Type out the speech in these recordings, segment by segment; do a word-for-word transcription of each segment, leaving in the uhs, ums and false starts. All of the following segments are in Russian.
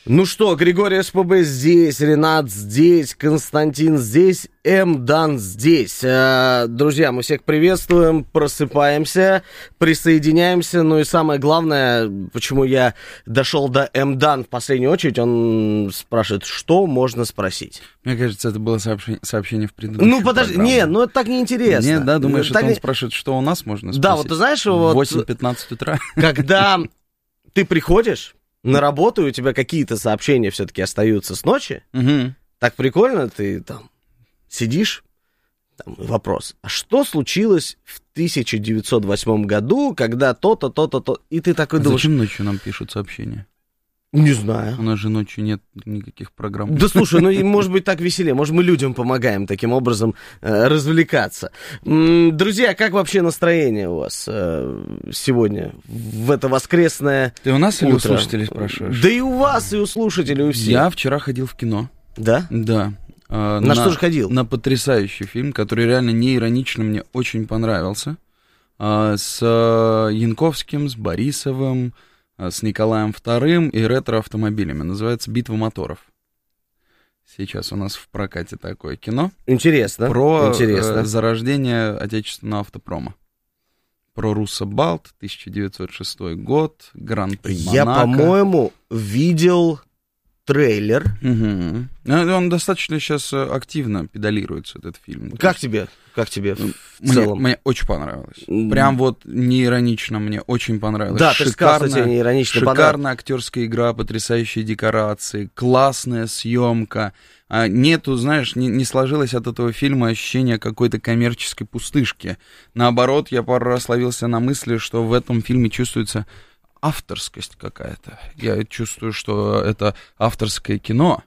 Ну что, Григорий СПБ здесь, Ренат здесь, Константин здесь, М-Дан здесь. Друзья, мы всех приветствуем, просыпаемся, присоединяемся. Ну и самое главное, почему я дошел до М-Дан в последнюю очередь, он спрашивает, что можно спросить. Мне кажется, это было сообщение, сообщение в предыдущем. Ну подожди, программе. не, ну это так неинтересно. Нет, да, думаешь, так... что он спрашивает, что у нас можно спросить? Да, вот ты знаешь, вот... восемь пятнадцать утра. Когда ты приходишь на работу, и у тебя какие-то сообщения все-таки остаются с ночи, Угу. так прикольно, ты там сидишь, там вопрос, а что случилось в тысяча девятьсот восьмом году, когда то-то, то-то, то, и ты такой А думаешь... зачем ночью нам пишут сообщения? Не знаю. У нас же ночью нет никаких программ. Да слушай, ну и может быть так веселее, может мы людям помогаем таким образом э, развлекаться. М, друзья, как вообще настроение у вас э, сегодня, в это воскресное Ты у нас или у утро? слушателей спрашиваешь? Да и у вас, и у слушателей, у всех. Я вчера ходил в кино. Да? Да. А, На что же ходил? На потрясающий фильм, который реально не иронично мне очень понравился. А, с а, Янковским, с Борисовым, а, с Николаем вторым и ретро-автомобилями. Называется «Битва моторов». Сейчас у нас в прокате такое кино. Интересно. Про интересно. э, зарождение отечественного автопрома. Про Руссобалт, тысяча девятьсот шестой год, Гран-при Я, Монако. по-моему, видел трейлер. Угу. Он достаточно сейчас активно педалируется, этот фильм. Как тебе? Как тебе в Мне, целом? мне очень понравилось. Прям вот неиронично мне очень понравилось. Да, ты сказал, что тебе неиронично понравилось. Шикарная актерская игра, потрясающие декорации, классная съемка. А нету, знаешь, не, не сложилось от этого фильма ощущение какой-то коммерческой пустышки. Наоборот, я пару раз ловился на мысли, что в этом фильме чувствуется авторскость какая-то. Я чувствую, что это авторское кино.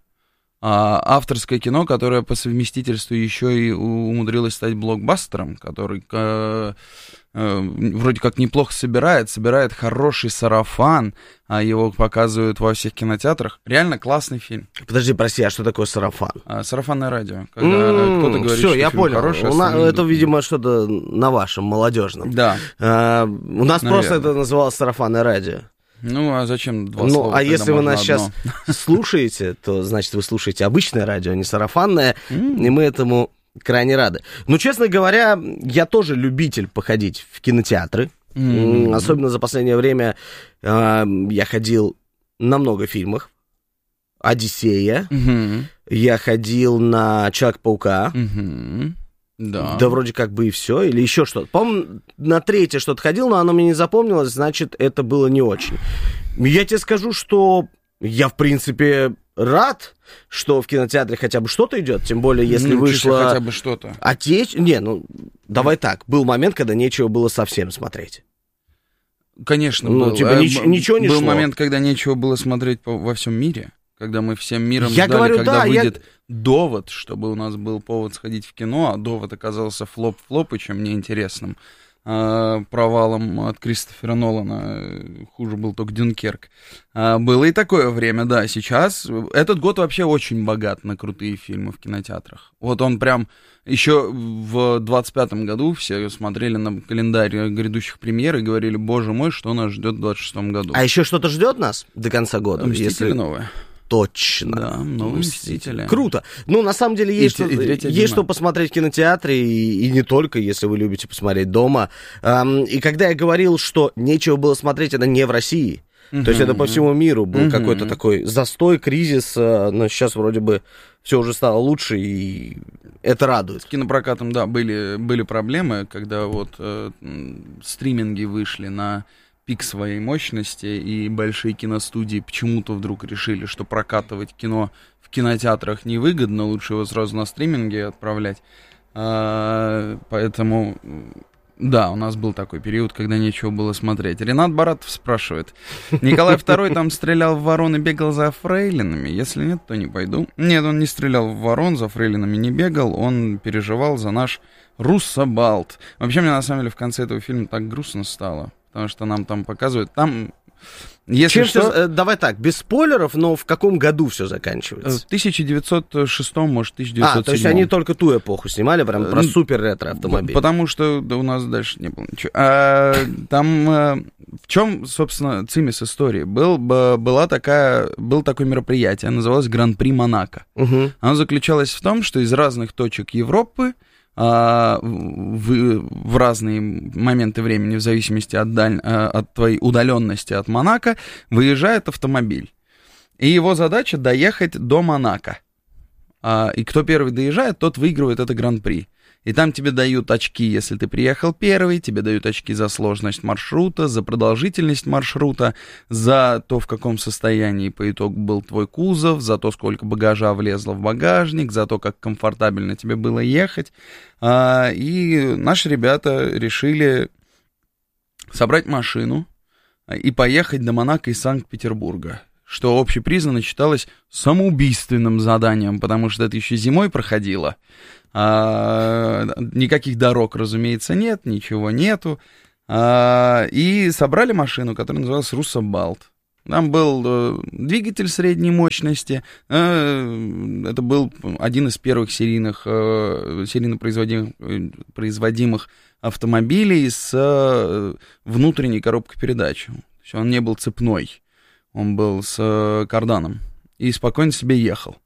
А авторское кино, которое по совместительству еще и умудрилось стать блокбастером, который э, э, вроде как неплохо собирает, собирает хороший сарафан, а его показывают во всех кинотеатрах. Реально классный фильм. Подожди, прости, а что такое сарафан? А, сарафанное радио. Когда М-м, кто-то говорит, все, что я фильм понял. хороший, У на- остальные это, идут. видимо, что-то на вашем, молодежном. Да. А, у нас Наверное. просто это называлось сарафанное радио. Ну, а зачем два Ну, слова? а когда если вы можно нас одно? сейчас слушаете, то, значит, вы слушаете обычное радио, а не сарафанное, М. и мы этому крайне рады. Ну, честно говоря, я тоже любитель походить в кинотеатры. М. М, Особенно за последнее время э, я ходил на много фильмов. «Одиссея», Мгм. я ходил на «Человека-паука». Мгм. Да. Да вроде как бы и все, или еще что-то. По-моему, на третье что-то ходил, но оно мне не запомнилось, значит, это было не очень. Я тебе скажу, что я, в принципе, рад, что в кинотеатре хотя бы что-то идет, тем более, если Ну, чисто вышло... хотя бы что-то. Отеч... Не, ну, давай так, был момент, когда нечего было совсем смотреть. Конечно, Ну, был. типа, А, нич- б- ничего не Был шло. момент, когда нечего было смотреть по- во всем мире, когда мы всем миром Я ждали, говорю, когда да, я- выйдет «Довод», чтобы у нас был повод сходить в кино, а «Довод» оказался флоп-флопычем неинтересным, а, провалом от Кристофера Нолана, хуже был только «Дюнкерк». А, было и такое время, да, сейчас. Этот год вообще очень богат на крутые фильмы в кинотеатрах. Вот он прям... Еще в двадцать пятом году все смотрели на календарь грядущих премьер и говорили, боже мой, что нас ждет в двадцать шестом году. А еще что-то ждет нас до конца года? «Мстители» если- новые. Точно. Да, новые «Мстители». Круто. Ну, на самом деле, есть, И те- что, и третья есть «Зима». что посмотреть в кинотеатре, и, и не только, если вы любите посмотреть дома. Ам, и когда я говорил, что нечего было смотреть, это не в России. То есть это по всему миру был Мгм. какой-то такой застой, кризис, а, но сейчас вроде бы все уже стало лучше, и это радует. С кинопрокатом, да, были, были проблемы, когда вот э, м, стриминги вышли на пик своей мощности, и большие киностудии почему-то вдруг решили, что прокатывать кино в кинотеатрах невыгодно, лучше его сразу на стриминги отправлять. А, поэтому... Да, у нас был такой период, когда нечего было смотреть. Ренат Баратов спрашивает. Николай второй там стрелял в ворон и бегал за фрейлинами? Если нет, то не пойду. Нет, он не стрелял в ворон, за фрейлинами не бегал. Он переживал за наш Руссобалт. Вообще, мне на самом деле в конце этого фильма так грустно стало. Потому что нам там показывают... Там Если Чем что, все, давай так, без спойлеров, но в каком году все заканчивается? в тысяча девятьсот шестом, может, тысяча девятьсот седьмом. А, то есть они только ту эпоху снимали, прям про супер ретро автомобиль. Потому что да, у нас дальше не было ничего. А, там а, в чем, собственно, цимис истории? Был, была такая, было такое мероприятие, называлось Гран-при Монако. Угу. Оно заключалось в том, что из разных точек Европы а, в, в разные моменты времени, в зависимости от, даль, от твоей удаленности от Монако, выезжает автомобиль. И его задача доехать до Монако. А, и кто первый доезжает, тот выигрывает это гран-при. И там тебе дают очки, если ты приехал первый, тебе дают очки за сложность маршрута, за продолжительность маршрута, за то, в каком состоянии по итогу был твой кузов, за то, сколько багажа влезло в багажник, за то, как комфортабельно тебе было ехать. А, и наши ребята решили собрать машину и поехать до Монако из Санкт-Петербурга, что общепризнанно считалось самоубийственным заданием, потому что это еще зимой проходило. А, никаких дорог, разумеется, нет, ничего нету. А, и собрали машину, которая называлась «Руссобалт». Там был э, двигатель средней мощности. Э, это был один из первых серийных, э, серийно производимых, э, производимых автомобилей с э, внутренней коробкой передач. То есть он не был цепной, он был с э, карданом. И спокойно себе ехал.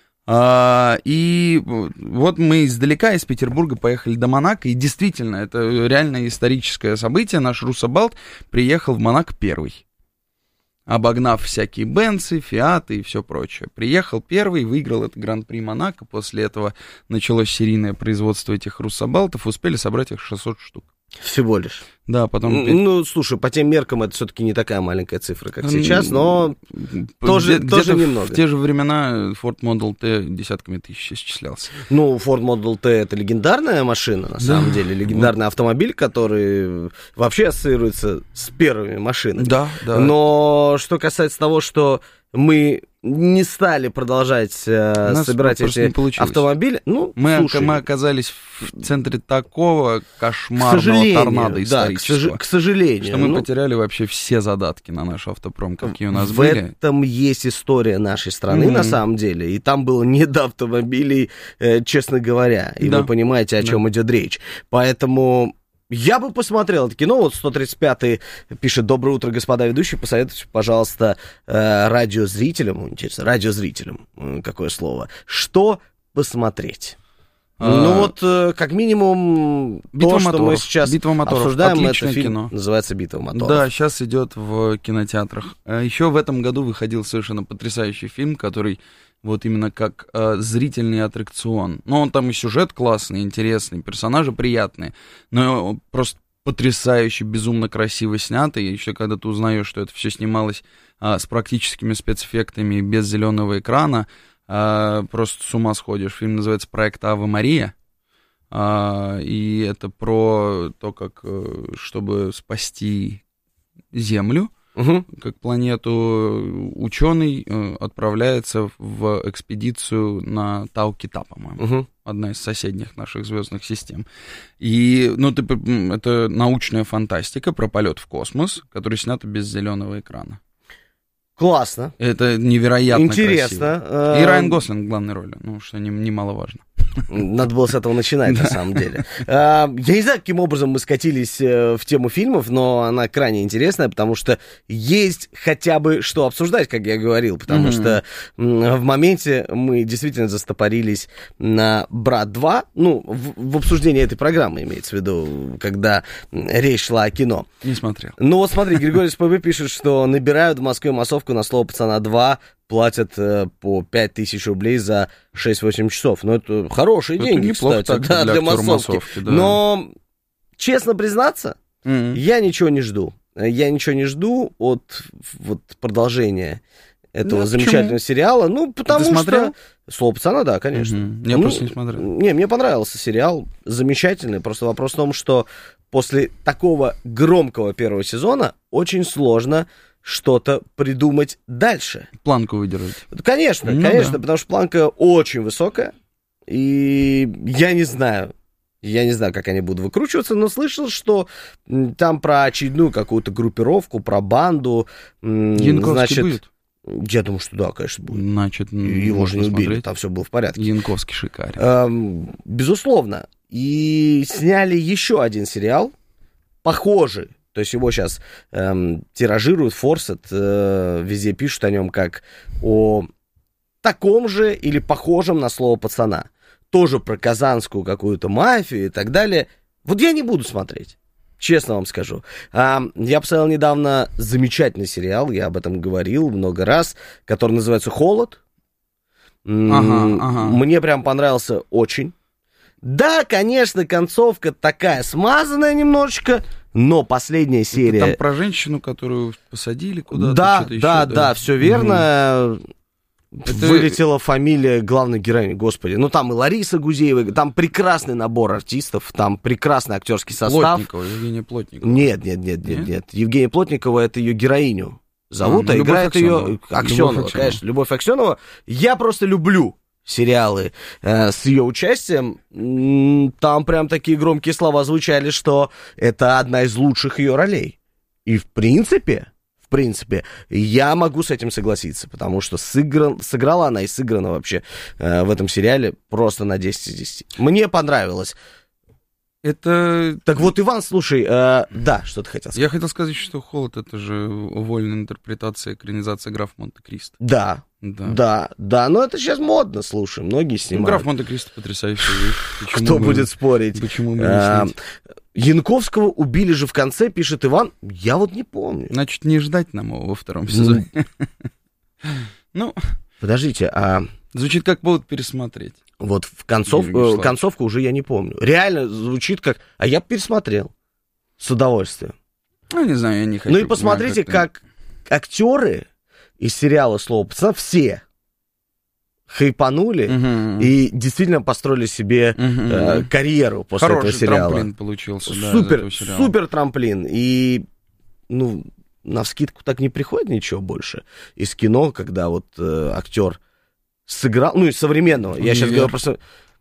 А, и вот мы издалека, из Петербурга, поехали до Монако, и действительно, это реально историческое событие. Наш Руссобалт приехал в Монако первый, обогнав всякие Бенцы, Фиаты и все прочее. Приехал первый, выиграл это Гран-при Монако, после этого началось серийное производство этих Руссобалтов, успели собрать их шестьсот штук. Всего лишь. Да, потом... Ну, слушай, по тем меркам это все-таки не такая маленькая цифра, как сейчас, но Где- тоже, тоже в- немного. В те же времена Ford Model T десятками тысяч исчислялся. Ну, Ford Model T — это легендарная машина, на самом деле, легендарный автомобиль, который вообще ассоциируется с первыми машинами. Да, да. Но что касается того, что мы не стали продолжать э, нас собирать просто эти не получилось. автомобили, ну, Мы, слушай, мы оказались в центре такого к кошмарного сожалению, торнадо да, к, исторического, сож- к сожалению. что мы ну, потеряли вообще все задатки на наш автопром, какие у нас в были. этом есть история нашей страны, Мгм. на самом деле. И там было не до автомобилей, э, честно говоря. И Да. вы понимаете, о чем Да. идет речь. Поэтому я бы посмотрел это кино. Вот сто тридцать пятый пишет: доброе утро, господа ведущие. Посоветуйте, пожалуйста, э, радиозрителям, интересно, радиозрителям, э, какое слово, что посмотреть. А, Ну вот, э, как минимум, «Битва то, что мы моторов». сейчас «Битва моторов». обсуждаем, Отличное это фильм кино. называется «Битва моторов». Да, сейчас идет в кинотеатрах. А еще в этом году выходил совершенно потрясающий фильм, который вот именно как э, зрительный аттракцион. Ну, он там и сюжет классный, интересный, персонажи приятные, но просто потрясающе, безумно красиво снято. И еще когда ты узнаешь, что это все снималось а, с практическими спецэффектами, без зеленого экрана, а, просто с ума сходишь. Фильм называется «Проект Ave Мария». А, и это про то, как, э, чтобы спасти Землю, Угу. как планету, ученый э, отправляется в экспедицию на Тау-Кита, по-моему, Угу. одна из соседних наших звездных систем. И, ну, ты, м, это научная фантастика про полет в космос, который снят без зеленого экрана. Классно. Это невероятно Интересно. красиво. И Райан Гослинг в главной роли, ну, что не- немаловажно. Надо было с этого начинать, на самом деле. А, Я не знаю, каким образом мы скатились э, в тему фильмов, но она крайне интересная, потому что есть хотя бы что обсуждать, как я говорил, потому Мгм. что м, в моменте мы действительно застопорились на «Брат два», ну, в, в обсуждении этой программы имеется в виду, когда м, речь шла о кино. Не смотрел. Ну вот смотри, Григорий СПБ пишет, что набирают в Москве массовку на слово «Пацана два», платят э, по пять тысяч рублей за шесть-восемь часов. Ну, это хорошие Это деньги, неплохо кстати, так да, для для актера массовки. массовки, да. Но, честно признаться, Мгм. я ничего не жду. Я ничего не жду от вот, продолжения этого Да, замечательного почему? сериала. Ну, потому Ты смотрел? что... «Слово пацана», да, конечно. Мгм. Я Ну, просто не смотрел. Не, мне понравился сериал, замечательный. Просто вопрос в том, что после такого громкого первого сезона очень сложно что-то придумать дальше. Планку выдержать. Конечно, Ну конечно, да. потому что планка очень высокая, и я не знаю, Я не знаю, как они будут выкручиваться, но слышал, что там про очередную какую-то группировку, про банду. Янковский значит, будет? Я думаю, что да, конечно, будет. Значит, его же не убили, смотреть. Там все было в порядке. Янковский шикарен. Эм, безусловно. И сняли еще один сериал, похожий. То есть его сейчас эм, тиражируют, форсят, э, везде пишут о нем как о таком же или похожем на слово пацана. Тоже про казанскую какую-то мафию и так далее. Вот я не буду смотреть. Честно вам скажу. А, я посмотрел недавно замечательный сериал, я об этом говорил много раз, который называется «Холод». Ага, ага. Мне прям понравился очень. Да, конечно, концовка такая смазанная немножечко, но последняя серия... Это там про женщину, которую посадили куда-то? Да, что-то да, еще, да, да, все верно. Угу. Это... Вылетела фамилия главной героини, господи. Ну, там и Лариса Гузеева, там прекрасный набор артистов, там прекрасный актерский состав. Плотникова, Евгения Плотникова. Нет, нет, нет, нет, нет. нет. Евгения Плотникова — это ее героиню зовут, а, ну, а играет Аксенова. ее Аксенова, Любовь конечно, Любовь Аксенова. Я просто люблю сериалы э, с ее участием. Там прям такие громкие слова звучали, что это одна из лучших ее ролей. И в принципе... В принципе, я могу с этим согласиться, потому что сыгран, сыграла она и сыграна вообще э, в этом сериале просто на десять из десяти. Мне понравилось. Это... Так вот, Иван, слушай, э, да, что ты хотел сказать? Я хотел сказать, что «Холод» — это же вольная интерпретация, экранизация «Граф Монте-Кристо». Да, да, да, да, но это сейчас модно, слушай, многие снимают. Ну, «Граф Монте-Кристо» потрясающая вещь. Кто мы, будет спорить? Почему бы не снять? Янковского убили же в конце, пишет Иван. Я вот не помню. Значит, не ждать нам его во втором сезоне. Ну, подождите, а... Звучит как повод пересмотреть. Вот в концов... концовку уже я не помню. Реально звучит как... А я пересмотрел. С удовольствием. Ну, не знаю, я не хочу. Ну и посмотрите, как актеры из сериала «Слово пацана» все хайпанули uh-huh. и действительно построили себе uh-huh. э, карьеру после Хороший этого сериала. Трамплин получился, да, супер, супер трамплин. И, ну, навскидку так не приходит ничего больше из кино, когда вот э, актер сыграл, ну, из современного. Универ. Я сейчас говорю просто...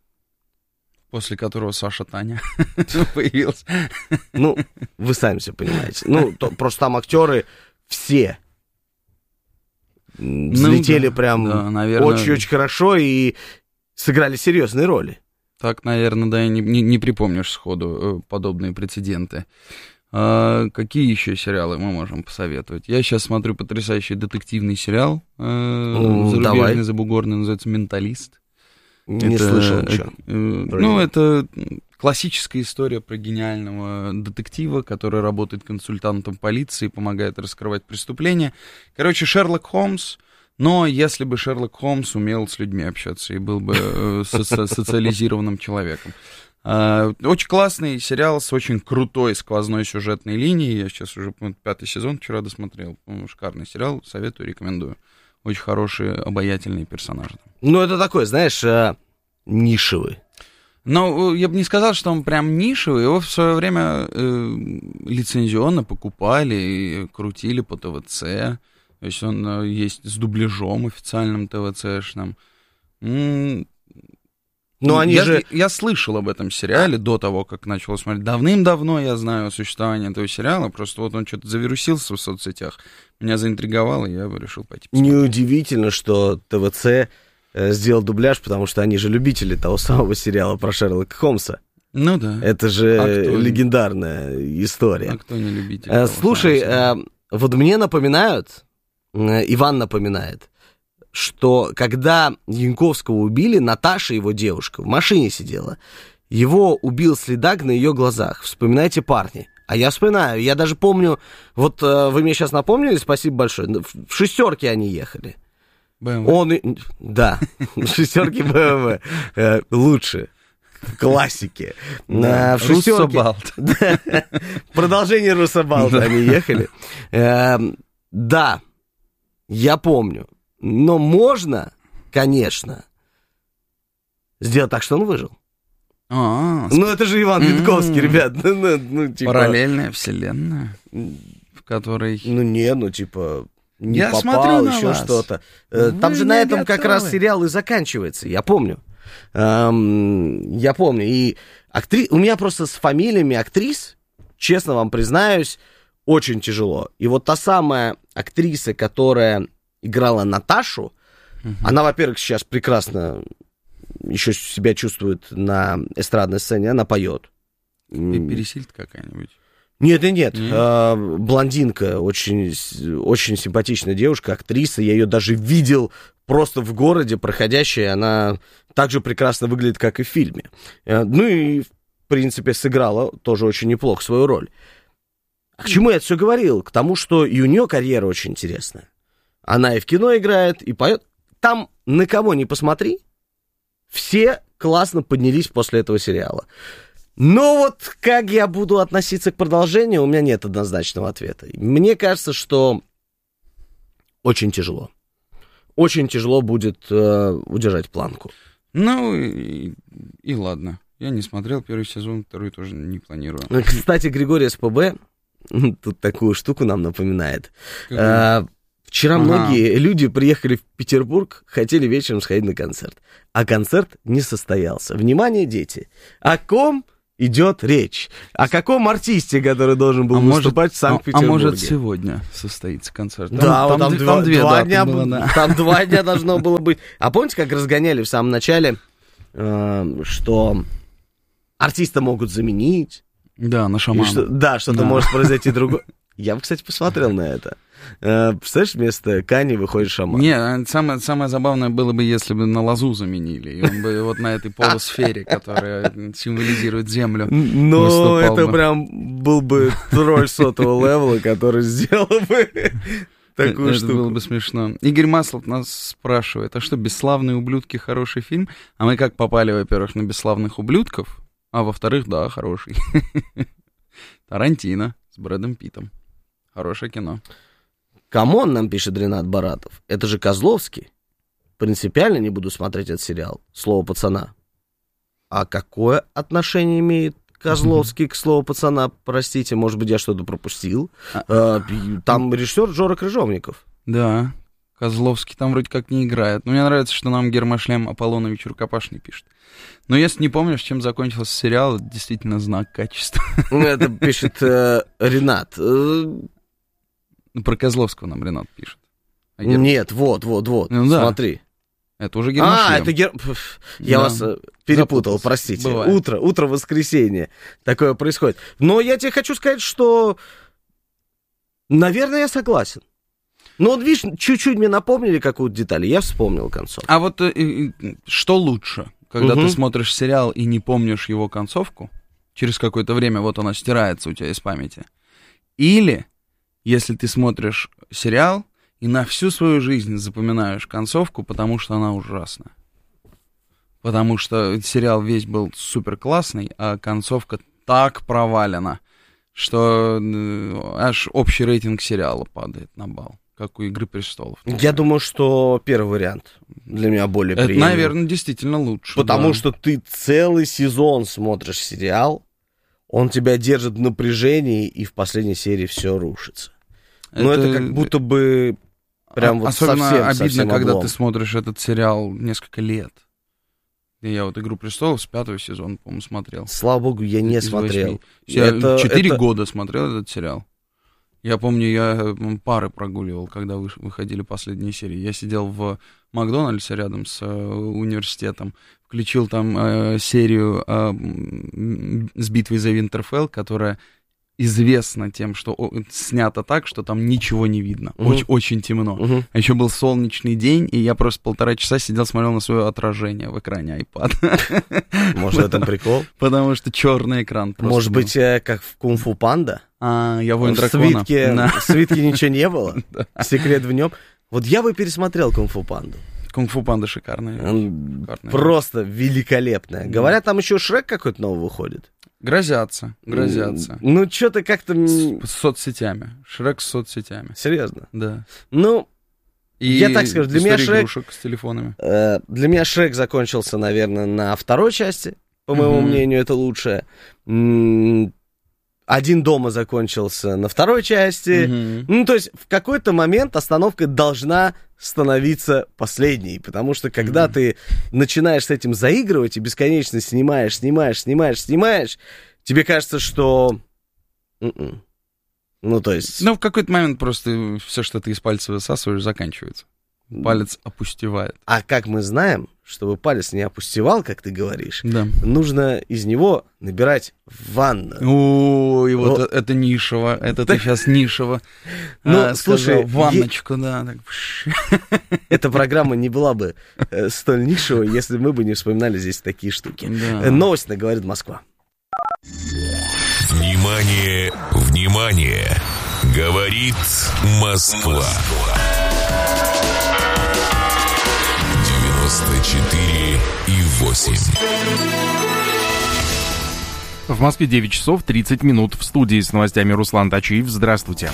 После которого Саша Таня появился. Ну, вы сами все понимаете. Ну, то, просто там актеры все взлетели ну, да, прям да, наверное... очень-очень хорошо и сыграли серьезные роли. Так, наверное, да, и не, не, не припомнишь сходу подобные прецеденты. А, какие еще сериалы мы можем посоветовать? Я сейчас смотрю потрясающий детективный сериал, э, ну, зарубежный, забугорный, называется «Менталист». Не это, слышал ничего. Э, ну, это классическая история про гениального детектива, который работает консультантом полиции, помогает раскрывать преступления. Короче, Шерлок Холмс, но если бы Шерлок Холмс умел с людьми общаться и был бы э, со- социализированным человеком. Э, очень классный сериал с очень крутой сквозной сюжетной линией. Я сейчас уже пятый сезон вчера досмотрел. Шикарный сериал, советую, рекомендую. Очень хорошие, обаятельные персонажи. Ну, это такой, знаешь, э, нишевый. Но я бы не сказал, что он прям нишевый. Его в свое время э, лицензионно покупали и крутили по ТВЦ. То есть он э, есть с дубляжом официальным ТВЦшным. М- Но они я, же... я слышал об этом сериале до того, как начал смотреть. Давным-давно я знаю о существовании этого сериала. Просто вот он что-то завирусился в соцсетях. Меня заинтриговало, и я решил пойти посмотреть. Неудивительно, что ТВЦ сделал дубляж, потому что они же любители того самого сериала про Шерлока Холмса. Ну да. Это же а легендарная история. А кто не любитель? А, слушай, а, вот мне напоминают, Иван напоминает, что когда Янковского убили, Наташа, его девушка, в машине сидела. Его убил следак на ее глазах. Вспоминайте, парни. А я вспоминаю, я даже помню, вот вы мне сейчас напомнили, спасибо большое, в шестерке они ехали. бэ эм вэ. Он, да, шестерки бэ эм вэ э, лучше, классики. Да, в шестерке, продолжение Руссобалта они ехали. Э, да, я помню, но можно, конечно, сделать так, что он выжил. А, ну это же Иван Янковский, ребят. Ну, ну, типа... Параллельная вселенная, в которой... Ну не, ну типа... Не я попал, смотрю на еще вас. что-то. Вы Там же на этом готовы. Как раз сериал и заканчивается, я помню. Эм, я помню. И актри... у меня просто с фамилиями актрис, честно вам признаюсь, очень тяжело. И вот та самая актриса, которая играла Наташу, uh-huh. она, во-первых, сейчас прекрасно еще себя чувствует на эстрадной сцене, она поет. Пересильд какая-нибудь? Нет, нет, нет. Mm. А, блондинка, очень, очень симпатичная девушка, актриса. Я ее даже видел просто в городе, проходящая. Она так же прекрасно выглядит, как и в фильме. Ну и, в принципе, сыграла тоже очень неплохо свою роль. А к чему я это все говорил? К тому, что и у нее карьера очень интересная. Она и в кино играет, и поет. Там на кого ни посмотри, все классно поднялись после этого сериала. Но вот как я буду относиться к продолжению, у меня нет однозначного ответа. Мне кажется, что очень тяжело. Очень тяжело будет э, удержать планку. Ну, и, и ладно. Я не смотрел первый сезон, второй тоже не планирую. Кстати, Григорий СПБ тут такую штуку нам напоминает. Э, вчера ага. многие люди приехали в Петербург, хотели вечером сходить на концерт. А концерт не состоялся. Внимание, дети! О ком идет речь? О каком артисте, который должен был а выступать может, в Санкт-Петербурге? А, а может, сегодня состоится концерт? Там, да, там, там, там, два, там две два даты дня, было, да. Там два дня должно было быть. А помните, как разгоняли в самом начале, э, что артиста могут заменить? Да, на шамана. Что, да, что-то да. может произойти другое. Я бы, кстати, посмотрел на это. Представляешь, вместо Кани выходит шаман. Не, самое, самое забавное было бы, если бы на лозу заменили. И он бы вот на этой полусфере, которая символизирует землю, ну, это бы. Прям был бы тролль сотого левела, который сделал бы такую это штуку. Это было бы смешно. Игорь Маслов нас спрашивает, а что, «Бесславные ублюдки» хороший фильм? А мы как попали, во-первых, на «Бесславных ублюдков», а во-вторых, да, хороший. Тарантино с Брэдом Питтом. Хорошее кино. Камон, нам пишет Ренат Баратов. Это же Козловский. Принципиально не буду смотреть этот сериал. Слово пацана. А какое отношение имеет Козловский mm-hmm. к слову пацана? Простите, может быть, я что-то пропустил. А... Там режиссер Жора Крыжовников. Да, Козловский там вроде как не играет. Но мне нравится, что нам Гермошлем Аполлонович Рукопашный пишет. Но если не помнишь, чем закончился сериал, это действительно знак качества. Это пишет э, Ренат. Про Козловского нам Ренат пишет. А Гер... Нет, вот, вот, вот, ну, да. Смотри. Это уже Гермошлем. А, это Гер... Я да. вас перепутал, Запутался. Простите. Бывает. Утро, утро воскресенье. Такое происходит. Но я тебе хочу сказать, что, наверное, я согласен. Ну, вот видишь, чуть-чуть мне напомнили какую-то деталь, я вспомнил концовку. А вот э, что лучше? Когда угу. ты смотришь сериал и не помнишь его концовку, через какое-то время вот она стирается у тебя из памяти. Или, если ты смотришь сериал и на всю свою жизнь запоминаешь концовку, потому что она ужасна. Потому что сериал весь был супер классный, а концовка так провалена, что аж общий рейтинг сериала падает на балл. Как у «Игры престолов». Я например. думаю, что первый вариант для меня более Это, приемлемый. наверное, действительно лучше. Потому да. что ты целый сезон смотришь сериал, он тебя держит в напряжении, и в последней серии все рушится. Это... Но это как будто бы прям а, вот особенно совсем, обидно, совсем когда облом. Ты смотришь этот сериал несколько лет. И я вот «Игру престолов» с пятого сезона, по-моему, смотрел. Слава богу, я не смотрел. Я четыре это... года смотрел этот сериал. Я помню, я пары прогуливал, когда выходили последние серии. Я сидел в Макдональдсе рядом с э, университетом, включил там э, серию э, с битвой за Винтерфелл, которая известна тем, что о, снято так, что там ничего не видно. Uh-huh. Очень, очень темно. Uh-huh. А еще был солнечный день, и я просто полтора часа сидел, смотрел на свое отражение в экране iPad. Может, в этом прикол? Потому что черный экран. Может быть, как в «Кунг-фу панда»? А, я воин дракона. В свитке, да. в свитке ничего не было. Секрет в нем. Вот я бы пересмотрел «Кунг-фу панду». «Кунг-фу панда» шикарная. шикарная. Просто великолепная. Да. Говорят, там еще Шрек какой-то новый выходит. Грозятся, грозятся. Ну, что-то как-то... С, с соцсетями. Шрек с соцсетями. Серьезно? Да. Ну, и я так скажу, для меня Шрек... игрушек с телефонами. Э, для меня Шрек закончился, наверное, на второй части. По моему mm-hmm. мнению, это лучшее. М-м- «Один дома» закончился на второй части. Mm-hmm. Ну, то есть, в какой-то момент остановка должна становиться последней, потому что когда mm-hmm. ты начинаешь с этим заигрывать и бесконечно снимаешь, снимаешь, снимаешь, снимаешь, тебе кажется, что... Mm-mm. Ну, то есть... Ну, в какой-то момент просто все, что ты из пальца высасываешь, заканчивается. Палец опустевает. А как мы знаем, чтобы палец не опустевал, как ты говоришь, да. нужно из него набирать ванну. Ой, вот, вот это нишево, это ты сейчас нишево. Ну, а, слушай, ванночку, е... да. Так... Эта программа не была бы э, столь нишевой, если мы бы не вспоминали здесь такие штуки. Да. Новость, говорит Москва. Внимание, внимание! Говорит Москва. девяносто четыре и восемь. В Москве девять часов тридцать минут. В студии с новостями Руслан Тачиев. Здравствуйте.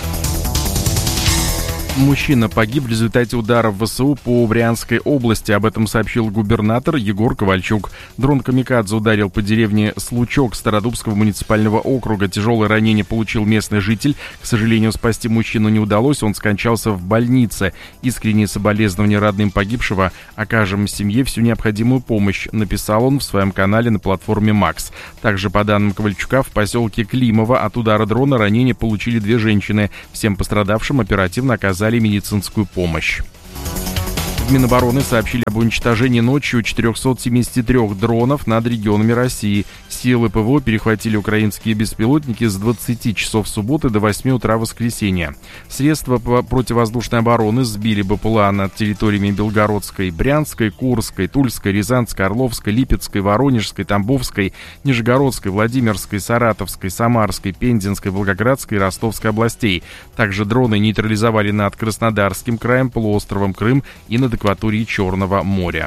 Мужчина погиб в результате удара в ВСУ по Брянской области. Об этом сообщил губернатор Егор Ковальчук. Дрон «Камикадзе» ударил по деревне Случок Стародубского муниципального округа. Тяжелое ранение получил местный житель. К сожалению, спасти мужчину не удалось. Он скончался в больнице. Искренние соболезнования родным погибшего. Окажем семье всю необходимую помощь, написал он в своем канале на платформе Макс. Также, по данным Ковальчука, в поселке Климово от удара дрона ранения получили две женщины. Всем пострадавшим оперативно оказали медицинскую помощь. В Минобороны сообщили об уничтожении ночью четырехсот семидесяти трёх дронов над регионами России. Силы ПВО перехватили украинские беспилотники с двадцати часов субботы до восьми утра воскресенья. Средства противовоздушной обороны сбили БПЛА над территориями Белгородской, Брянской, Курской, Тульской, Рязанской, Орловской, Липецкой, Воронежской, Тамбовской, Нижегородской, Владимирской, Саратовской, Самарской, Пензенской, Волгоградской и Ростовской областей. Также дроны нейтрализовали над Краснодарским краем, полуостровом Крым и над акватории Черного моря.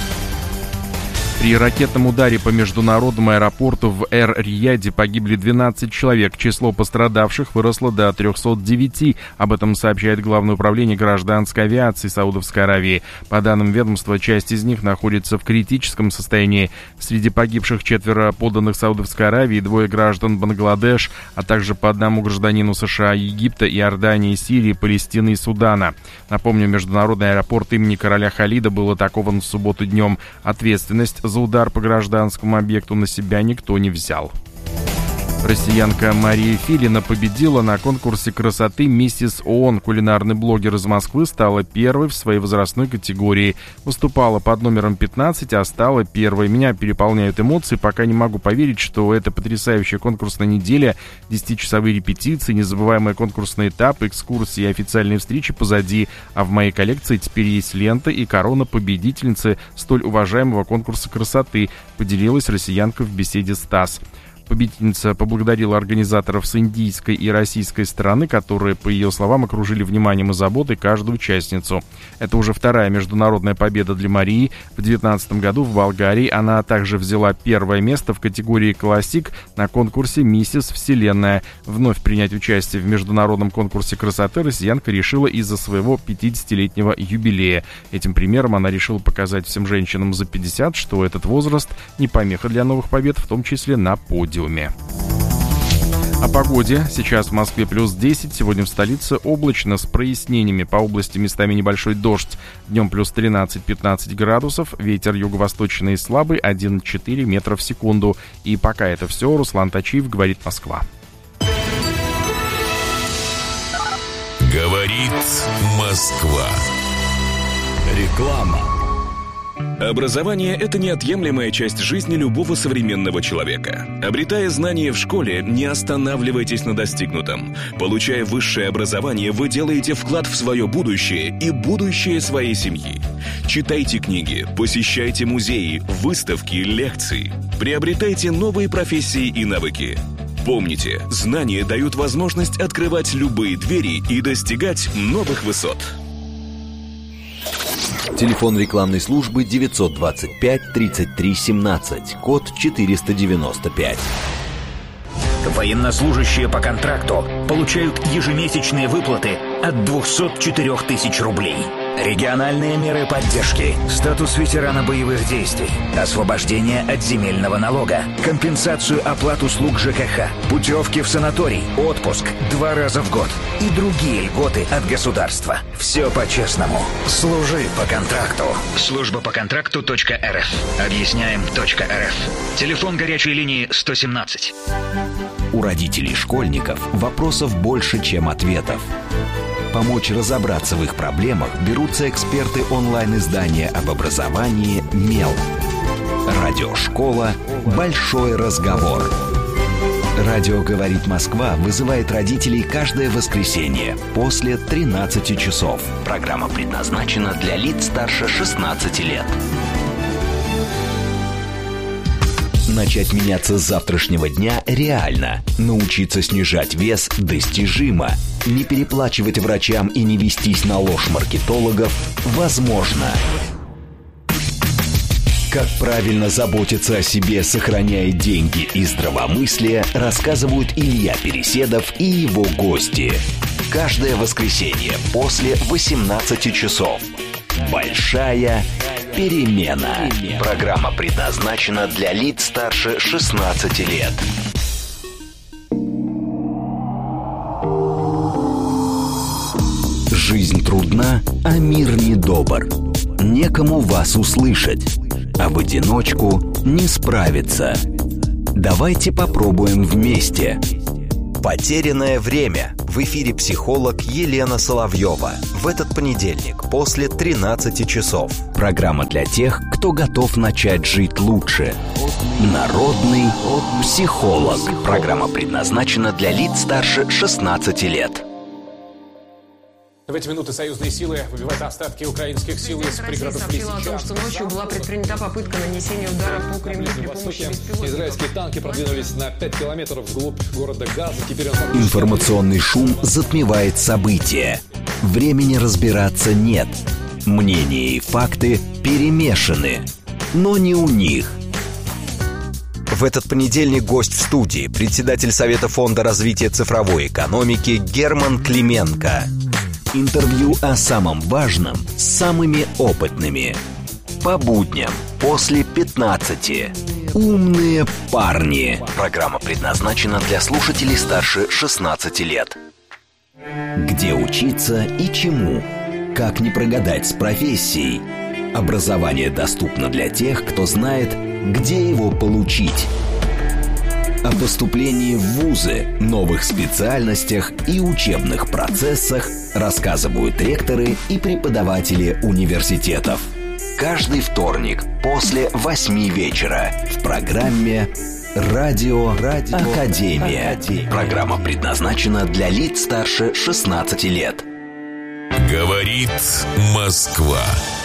При ракетном ударе по международному аэропорту в Эр-Рияде погибли двенадцать человек. Число пострадавших выросло до трёхсот девяти. Об этом сообщает Главное управление гражданской авиации Саудовской Аравии. По данным ведомства, часть из них находится в критическом состоянии. Среди погибших четверо подданных Саудовской Аравии, двое граждан Бангладеш, а также по одному гражданину США, Египта, Иордании, Сирии, Палестины и Судана. Напомню, международный аэропорт имени короля Халида был атакован в субботу днем. Ответственность за удар по гражданскому объекту на себя никто не взял. Россиянка Мария Филина победила на конкурсе красоты «Миссис ООН». Кулинарный блогер из Москвы стала первой в своей возрастной категории. Выступала под номером пятнадцать, а стала первой. Меня переполняют эмоции, пока не могу поверить, что это потрясающая конкурсная неделя, десятичасовые репетиции, незабываемый конкурсный этап, экскурсии и официальные встречи позади. А в моей коллекции теперь есть лента и корона победительницы столь уважаемого конкурса красоты, поделилась россиянка в беседе с ТАСС. Победительница поблагодарила организаторов с индийской и российской стороны, которые, по ее словам, окружили вниманием и заботой каждую участницу. Это уже вторая международная победа для Марии. В две тысячи девятнадцатом году в Болгарии она также взяла первое место в категории «Классик» на конкурсе «Миссис Вселенная». Вновь принять участие в международном конкурсе красоты россиянка решила из-за своего пятидесятилетнего юбилея. Этим примером она решила показать всем женщинам за пятьдесят, что этот возраст не помеха для новых побед, в том числе на подиуме. О погоде. Сейчас в Москве плюс десять, сегодня в столице облачно с прояснениями. По области местами небольшой дождь. Днем плюс тринадцать-пятнадцать градусов, ветер юго-восточный слабый, один целых четыре десятых метра в секунду. И пока это все, Руслан Тачиев, говорит Москва. Говорит Москва. Реклама. Образование – это неотъемлемая часть жизни любого современного человека. Обретая знания в школе, не останавливайтесь на достигнутом. Получая высшее образование, вы делаете вклад в свое будущее и будущее своей семьи. Читайте книги, посещайте музеи, выставки, лекции. Приобретайте новые профессии и навыки. Помните, знания дают возможность открывать любые двери и достигать новых высот. Телефон рекламной службы девятьсот двадцать пять тридцать три семнадцать, код четыреста девяносто пять. Военнослужащие по контракту получают ежемесячные выплаты от двухсот четырёх тысяч рублей. Региональные меры поддержки. Статус ветерана боевых действий. Освобождение от земельного налога. Компенсацию оплат услуг ЖКХ. Путевки в санаторий. Отпуск два раза в год. И другие льготы от государства. Все по-честному. Служи по контракту. Служба по контракту .рф. Объясняем .рф. Телефон горячей линии сто семнадцать. У родителей школьников вопросов больше, чем ответов. Помочь разобраться в их проблемах берутся эксперты онлайн-издания об образовании «Мел». Радиошкола «Большой разговор». Радио «Говорит Москва» вызывает родителей каждое воскресенье после тринадцати часов. Программа предназначена для лиц старше шестнадцати лет. Начать меняться с завтрашнего дня реально. Научиться снижать вес достижимо. Не переплачивать врачам и не вестись на ложь маркетологов возможно. Как правильно заботиться о себе, сохраняя деньги и здравомыслие, рассказывают Илья Переседов и его гости. Каждое воскресенье после восемнадцати часов. Большая перемена. Программа предназначена для лиц старше шестнадцати лет. Жизнь трудна, а мир недобр. Некому вас услышать, а в одиночку не справиться. Давайте попробуем вместе. Потерянное время. В эфире психолог Елена Соловьева. В этот понедельник после тринадцати часов. Программа для тех, кто готов начать жить лучше. Народный психолог. Программа предназначена для лиц старше шестнадцати лет. В эти минуты союзные силы выбивают остатки украинских сил из пригородов Лисичанска. О том, что ночью была предпринята попытка нанесения удара по Кремлю при помощи беспилотников. Израильские танки продвинулись на пять километров вглубь города Газа. Теперь он... Информационный шум затмевает события. Времени разбираться нет. Мнения и факты перемешаны. Но не у них. В этот понедельник гость в студии, председатель Совета фонда развития цифровой экономики Герман Клименко. Интервью о самом важном с самыми опытными. По будням после пятнадцати. Умные парни. Программа предназначена для слушателей старше шестнадцати лет. Где учиться и чему? Как не прогадать с профессией? Образование доступно для тех, кто знает, где его получить. О поступлении в вузы, новых специальностях и учебных процессах рассказывают ректоры и преподаватели университетов. Каждый вторник после восьми вечера в программе «Радио, Радио Академия». Академия. Программа предназначена для лиц старше шестнадцати лет. Говорит Москва.